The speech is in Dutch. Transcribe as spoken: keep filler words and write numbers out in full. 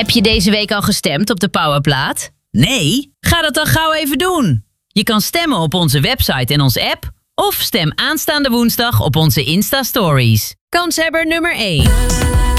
Heb je deze week al gestemd op de Powerplaat? Nee? Ga dat dan gauw even doen. Je kan stemmen op onze website en onze app. Of stem aanstaande woensdag op onze Insta-stories. Kanshebber nummer één.